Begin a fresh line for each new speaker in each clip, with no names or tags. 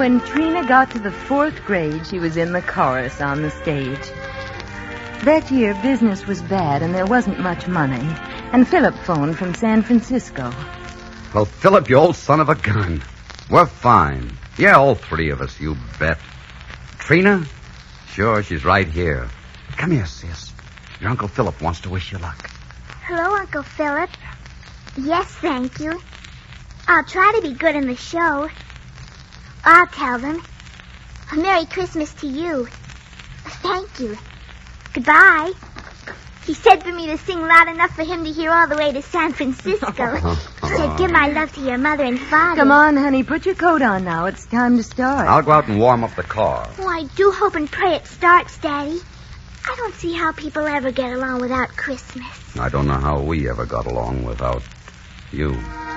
When Trina got to the 4th grade, she was in the chorus on the stage. That year, business was bad and there wasn't much money. And Philip phoned from San Francisco.
Well, Philip, you old son of a gun. We're fine. Yeah, all 3 of us, you bet. Trina? Sure, she's right here. Come here, sis. Your Uncle Philip wants to wish you luck.
Hello, Uncle Philip. Yes, thank you. I'll try to be good in the show. I'll tell them. A Merry Christmas to you. Thank you. Goodbye. He said for me to sing loud enough for him to hear all the way to San Francisco. He said, give my love to your mother and father.
Come on, honey, put your coat on now. It's time to start.
I'll go out and warm up the car.
Oh, I do hope and pray it starts, Daddy. I don't see how people ever get along without Christmas.
I don't know how we ever got along without you.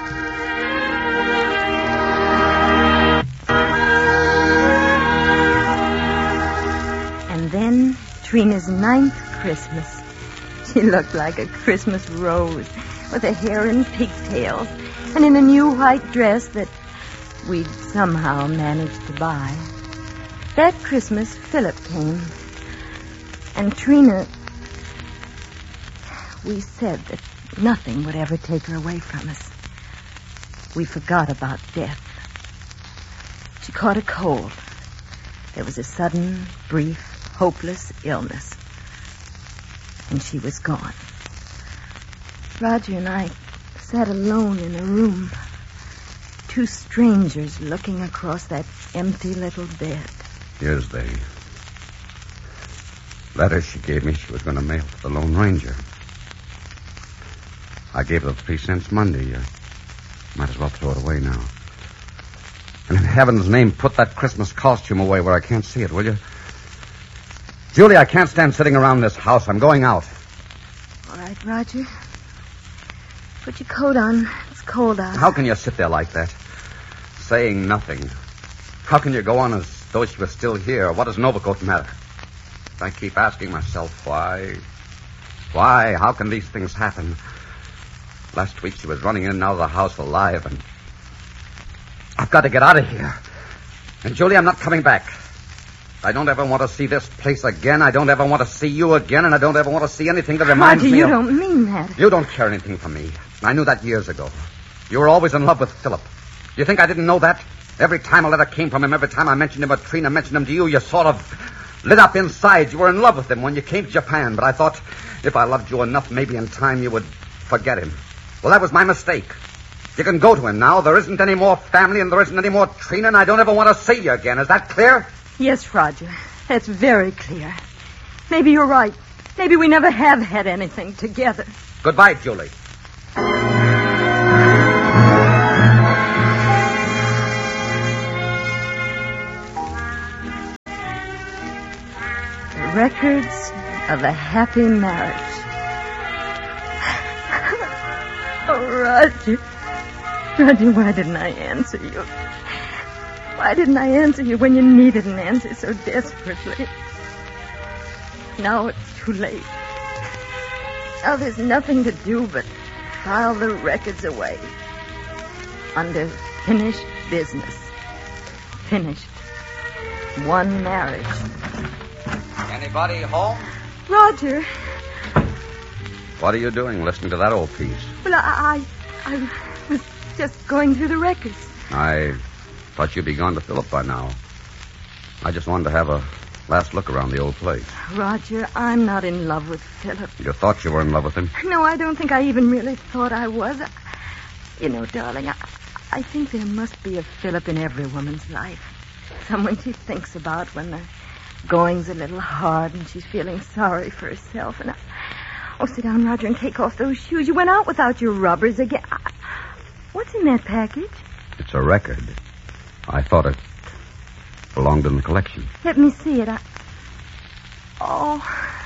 And then Trina's 9th Christmas. She looked like a Christmas rose with her hair in pigtails and in a new white dress that we'd somehow managed to buy. That Christmas, Philip came. And Trina, we said that nothing would ever take her away from us. We forgot about death. She caught a cold. There was a sudden, brief, hopeless illness. And she was gone. Roger and I sat alone in a room. 2 strangers looking across that empty little bed.
Here's the letter she gave me she was going to mail to the Lone Ranger. I gave her 3 cents Monday. Might as well throw it away now. And in heaven's name, put that Christmas costume away where I can't see it, will you? Julie, I can't stand sitting around this house. I'm going out.
All right, Roger. Put your coat on. It's cold out.
How can you sit there like that, saying nothing? How can you go on as though she was still here? What does an overcoat matter? I keep asking myself, why? Why? How can these things happen? Last week she was running in and out of the house alive, and I've got to get out of here. And, Julie, I'm not coming back. I don't ever want to see this place again. I don't ever want to see you again, and I don't ever want to see anything that reminds me
you
of...
don't mean that.
You don't care anything for me. I knew that years ago. You were always in love with Philip. You think I didn't know that? Every time a letter came from him, every time I mentioned him or Trina mentioned him to you, you sort of lit up inside. You were in love with him when you came to Japan, but I thought if I loved you enough, maybe in time you would forget him. Well, that was my mistake. You can go to him now. There isn't any more family and there isn't any more Trina, and I don't ever want to see you again. Is that clear?
Yes, Roger. That's very clear. Maybe you're right. Maybe we never have had anything together.
Goodbye, Julie.
The records of a happy marriage. Oh, Roger. Roger, why didn't I answer you? Why didn't I answer you when you needed an answer so desperately? Now it's too late. Now there's nothing to do but file the records away. Under finished business. Finished. One marriage.
Anybody home?
Roger.
What are you doing listening to that old piece?
Well, I was just going through the records.
I thought you'd be gone to Philip by now. I just wanted to have a last look around the old place.
Roger, I'm not in love with Philip.
You thought you were in love with him?
No, I don't think I even really thought I was. You know, darling, I think there must be a Philip in every woman's life. Someone she thinks about when the going's a little hard and she's feeling sorry for herself. And oh, sit down, Roger, and take off those shoes. You went out without your rubbers again. What's in that package?
It's a record. I thought it belonged in the collection.
Let me see it. Oh,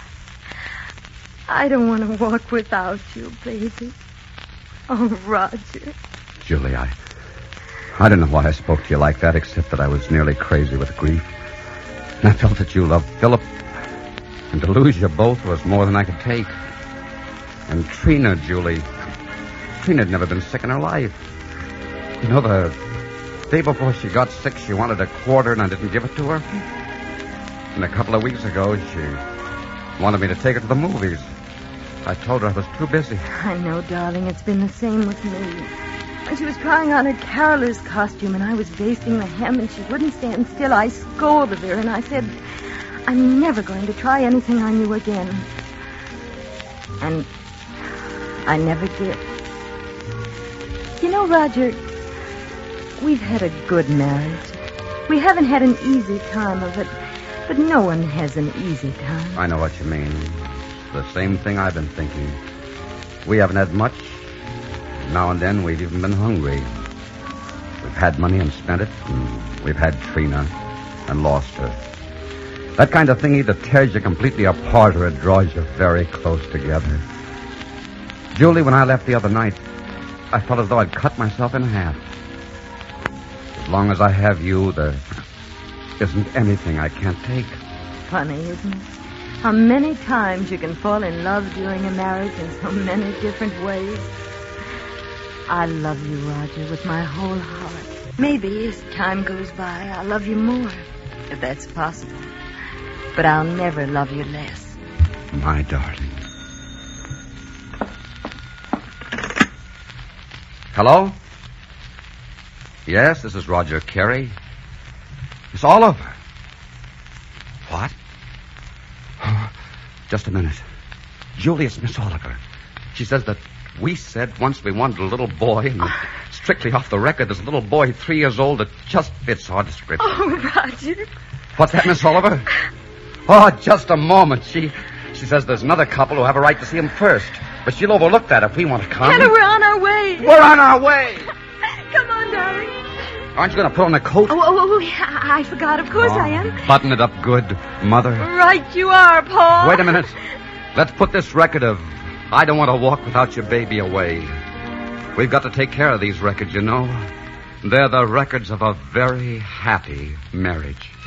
I don't want to walk without you, baby. Oh, Roger.
Julie, I don't know why I spoke to you like that, except that I was nearly crazy with grief. And I felt that you loved Philip. And to lose you both was more than I could take. And Trina, Julie, Trina had never been sick in her life. You know, the day before she got sick, she wanted a quarter, and I didn't give it to her. And a couple of weeks ago, she wanted me to take her to the movies. I told her I was too busy.
I know, darling. It's been the same with me. When she was trying on her caroler's costume and I was basting the hem and she wouldn't stand still, I scolded her and I said, I'm never going to try anything on you again. And I never did. You know, Roger, we've had a good marriage. We haven't had an easy time of it, but no one has an easy time.
I know what you mean. The same thing I've been thinking. We haven't had much. Now and then we've even been hungry. We've had money and spent it, and we've had Trina and lost her. That kind of thing either tears you completely apart or it draws you very close together. Julie, when I left the other night, I felt as though I'd cut myself in half. As long as I have you, there isn't anything I can't take.
Funny, isn't it? How many times you can fall in love during a marriage in so many different ways. I love you, Roger, with my whole heart. Maybe as time goes by, I'll love you more, if that's possible. But I'll never love you less.
My darling. Hello? Yes, this is Roger Carey. Miss Oliver. What? Just a minute. Julie, it's Miss Oliver. She says that we said once we wanted a little boy, and strictly off the record, there's a little boy 3 years old that just fits our description.
Oh, Roger.
What's that, Miss Oliver? Oh, just a moment. She says there's another couple who have a right to see him first, but she'll overlook that if we want to come.
Hannah, we're on our way.
We're on our way.
Come on, darling.
Aren't you going to put on a coat?
Oh, I forgot. Of course I am.
Button it up good, Mother.
Right you are, Paul.
Wait a minute. Let's put this record of I Don't Want to Walk Without Your Baby away. We've got to take care of these records, you know. They're the records of a very happy marriage.